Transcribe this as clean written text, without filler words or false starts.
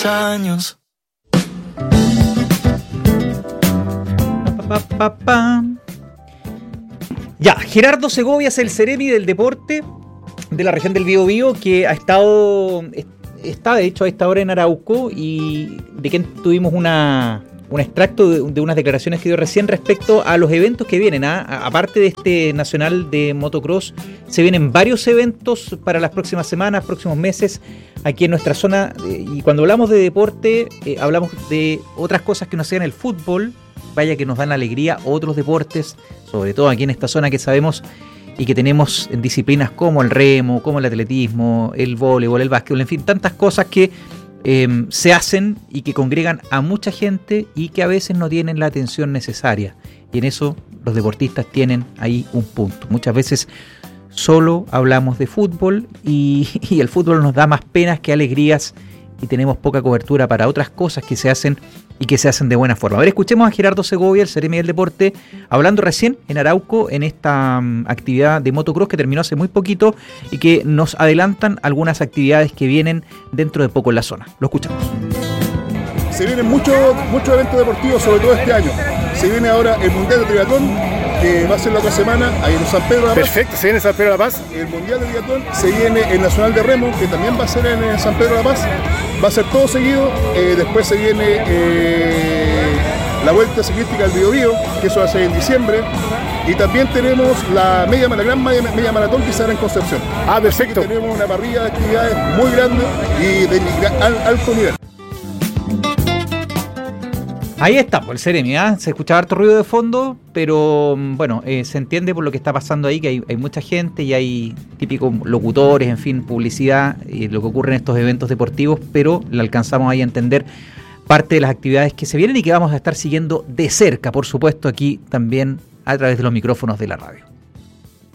10 años. Ya, Gerardo Segovia es el Ceremi del deporte de la región del Biobío, que está de hecho a esta hora en Arauco, y de quien tuvimos un extracto de unas declaraciones que dio recién respecto a los eventos que vienen. Aparte de este nacional de motocross, se vienen varios eventos para las próximas semanas, próximos meses, aquí en nuestra zona. Y cuando hablamos de deporte, hablamos de otras cosas que no sean el fútbol. Vaya que nos dan alegría otros deportes, sobre todo aquí en esta zona que sabemos y que tenemos en disciplinas como el remo, como el atletismo, el voleibol, el básquetbol, en fin, tantas cosas que se hacen y que congregan a mucha gente y que a veces no tienen la atención necesaria. Y en eso los deportistas tienen ahí un punto. Muchas veces solo hablamos de fútbol y el fútbol nos da más penas que alegrías, y tenemos poca cobertura para otras cosas que se hacen y que se hacen de buena forma. A ver, escuchemos a Gerardo Segovia, el Ceremi del deporte, hablando recién en Arauco en esta actividad de motocross que terminó hace muy poquito y que nos adelantan algunas actividades que vienen dentro de poco en la zona. Lo escuchamos. Se vienen muchos eventos deportivos, sobre todo este año. Se viene ahora el Mundial de Triatlón, que va a ser la otra semana, ahí en San Pedro de la Paz. Perfecto, se viene San Pedro de la Paz. El Mundial de Triatlón, se viene el Nacional de Remo, que también va a ser en San Pedro de la Paz. Va a ser todo seguido. Después se viene la Vuelta Ciclística del Biobío, que eso va a ser en diciembre. Y también tenemos la gran media maratón que se hará en Concepción. Perfecto. Tenemos una parrilla de actividades muy grande y de alto nivel. Ahí está, pues el Ceremi, se escuchaba harto ruido de fondo, pero bueno, se entiende por lo que está pasando ahí, que hay mucha gente y hay típicos locutores, en fin, publicidad, lo que ocurre en estos eventos deportivos, pero le alcanzamos ahí a entender parte de las actividades que se vienen y que vamos a estar siguiendo de cerca, por supuesto, aquí también a través de los micrófonos de la radio.